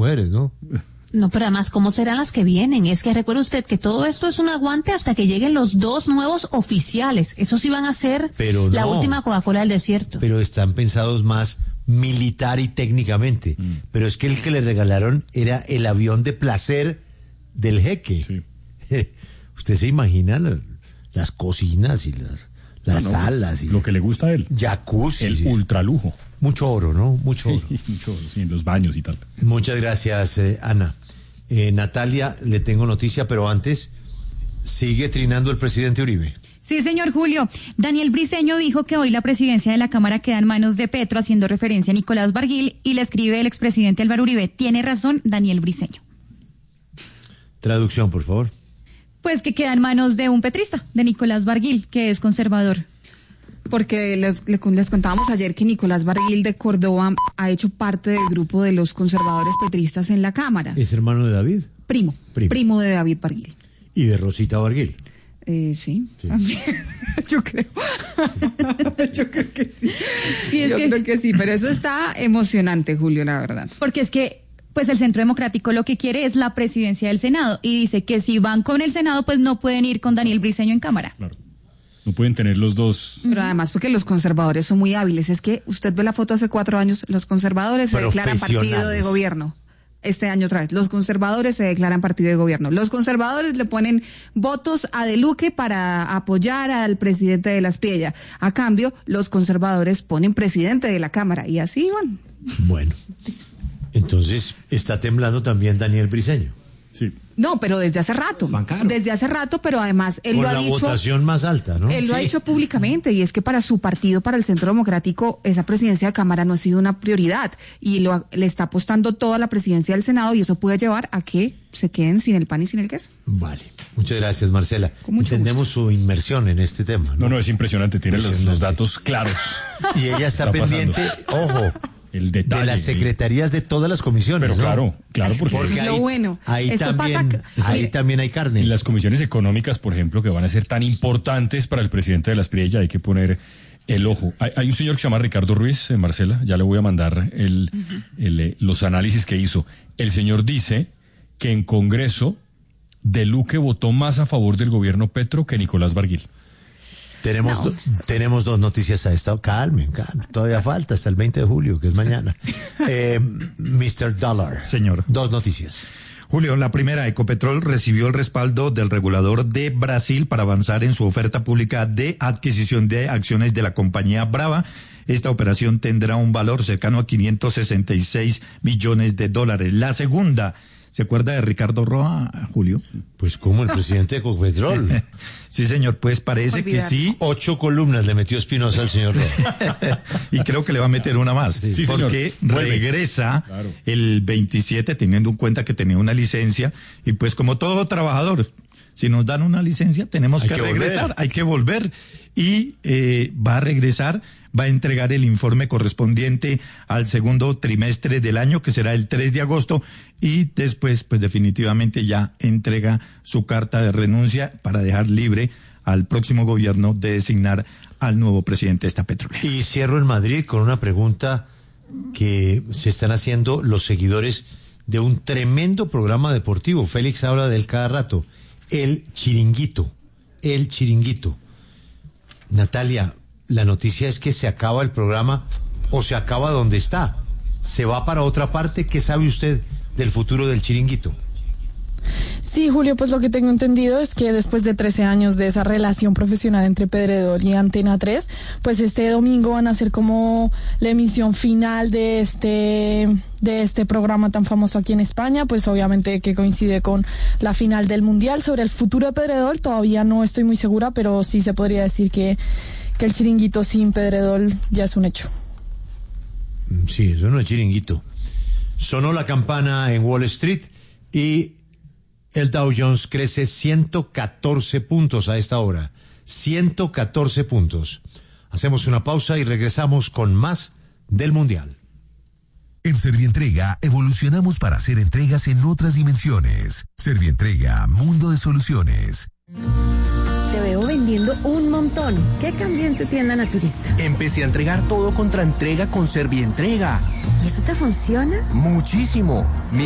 mujeres, ¿no? No, pero además, ¿cómo serán las que vienen? Es que recuerde usted que todo esto es un aguante hasta que lleguen los 2 nuevos oficiales. Esos sí van a ser la última Coca-Cola del desierto. Pero están pensados más militar y técnicamente. Pero es que el que le regalaron era el avión de placer del jeque. Sí. Usted se imagina las cocinas y las salas. Y lo que le gusta a él. Jacuzzi. El ultralujo. Mucho oro, ¿no? Mucho oro. Mucho oro, sí, en los baños y tal. Muchas gracias, Ana. Natalia, le tengo noticia, pero antes, sigue trinando el presidente Uribe. Sí, señor Julio. Daniel Briceño dijo que hoy la presidencia de la Cámara queda en manos de Petro, haciendo referencia a Nicolás Barguil, y le escribe el expresidente Álvaro Uribe: tiene razón Daniel Briceño. Traducción, por favor. Pues que queda en manos de un petrista, de Nicolás Barguil, que es conservador. Porque les contábamos ayer que Nicolás Barguil de Córdoba ha hecho parte del grupo de los conservadores petristas en la Cámara. ¿Es hermano de David? Primo de David Barguil. ¿Y de Rosita Barguil? Sí. Yo creo. Yo creo que sí. Creo que sí, pero eso está emocionante, Julio, la verdad. Porque es que pues el Centro Democrático lo que quiere es la presidencia del Senado, y dice que si van con el Senado, pues no pueden ir con Daniel Briceño en Cámara. Claro. No pueden tener los dos. Pero además porque los conservadores son muy hábiles. Es que usted ve la foto hace 4 años, los conservadores se declaran partido de gobierno. Este año otra vez, los conservadores se declaran partido de gobierno. Los conservadores le ponen votos a De Luque para apoyar al presidente de Las Piedras. A cambio, los conservadores ponen presidente de la Cámara, y así van. Bueno, entonces está temblando también Daniel Briceño. Sí. No, pero desde hace rato. Desde hace rato, pero además él lo ha dicho. Con la votación más alta, ¿no? Él lo ha dicho públicamente, y es que para su partido, para el Centro Democrático, esa presidencia de Cámara no ha sido una prioridad, y le está apostando toda la presidencia del Senado, y eso puede llevar a que se queden sin el pan y sin el queso. Vale, muchas gracias, Marcela. Entendemos su inmersión en este tema, ¿no? No, es impresionante, tiene los datos claros. Y ella está pendiente, ojo, el detalle de las secretarías de todas las comisiones. Pero ¿no? claro, porque es lo bueno. Ahí también hay carne. En las comisiones económicas, por ejemplo, que van a ser tan importantes para el presidente de Las Piedras, hay que poner el ojo. Hay un señor que se llama Ricardo Ruiz, Marcela, ya le voy a mandar los análisis que hizo. El señor dice que en Congreso De Luque votó más a favor del gobierno Petro que Nicolás Barguil. Tenemos 2 noticias a esta. Calmen, todavía falta hasta el 20 de julio, que es mañana. Mr. Dollar. Señor. 2 noticias. Julio, la primera, Ecopetrol recibió el respaldo del regulador de Brasil para avanzar en su oferta pública de adquisición de acciones de la compañía Brava. Esta operación tendrá un valor cercano a $566 millones. La segunda, ¿se acuerda de Ricardo Roa, Julio? Pues como el presidente de Ecopetrol. Sí, señor, pues parece que sí. 8 columnas le metió Espinosa al señor Roa. Y creo que le va a meter una más. Sí, porque regresa el 27, teniendo en cuenta que tenía una licencia. Y pues como todo trabajador, si nos dan una licencia, tenemos que regresar, hay que volver. Y va a regresar, va a entregar el informe correspondiente al segundo trimestre del año, que será el 3 de agosto, y después, pues definitivamente ya entrega su carta de renuncia para dejar libre al próximo gobierno de designar al nuevo presidente de esta petrolera. Y cierro en Madrid con una pregunta que se están haciendo los seguidores de un tremendo programa deportivo. Félix habla de él cada rato. El Chiringuito. Natalia, la noticia es que se acaba el programa, o se acaba donde está. ¿Se va para otra parte? ¿Qué sabe usted del futuro del Chiringuito? Sí, Julio, pues lo que tengo entendido es que después de 13 años de esa relación profesional entre Pedredor y Antena 3, pues este domingo van a hacer como la emisión final de este programa tan famoso aquí en España, pues obviamente que coincide con la final del Mundial. Sobre el futuro de Pedredor todavía no estoy muy segura, pero sí se podría decir que el Chiringuito sin Pedredor ya es un hecho. Sí, eso no es Chiringuito. Sonó la campana en Wall Street y el Dow Jones crece 114 puntos a esta hora. 114 puntos. Hacemos una pausa y regresamos con más del Mundial. En Servientrega evolucionamos para hacer entregas en otras dimensiones. Servientrega, mundo de soluciones. Te veo vendiendo un montón. ¿Qué cambió en tu tienda naturista? Empecé a entregar todo contra entrega con Servientrega. ¿Y eso te funciona? Muchísimo.